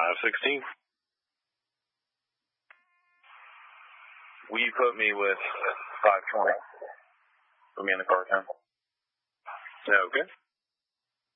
516. Will you put me with 520? Put me in the car, Tom. Okay.